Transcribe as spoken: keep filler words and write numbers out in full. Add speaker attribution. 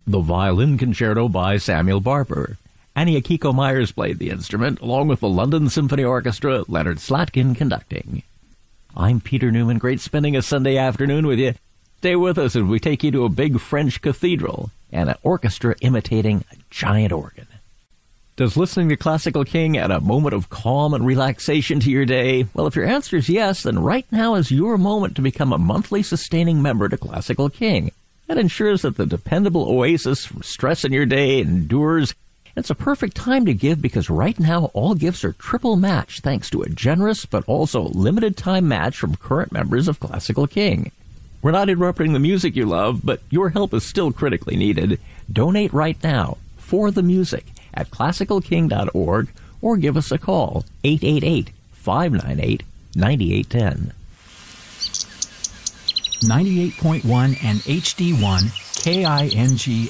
Speaker 1: The Violin Concerto by Samuel Barber. Annie Akiko Myers played the instrument, along with the London Symphony Orchestra, Leonard Slatkin conducting. I'm Peter Newman. Great spending a Sunday afternoon with you. Stay with us as we take you to a big French cathedral and an orchestra imitating a giant organ. Does listening to Classical King add a moment of calm and relaxation to your day? Well, if your answer is yes, then right now is your moment to become a monthly sustaining member to Classical King. That ensures that the dependable oasis from stress in your day endures. It's a perfect time to give because right now all gifts are triple matched thanks to a generous but also limited time match from current members of Classical King. We're not interrupting the music you love, but your help is still critically needed. Donate right now for the music at classical king dot org or give us a call, eight eight eight, five nine eight, nine eight one zero.
Speaker 2: ninety-eight point one and H D one, K I N G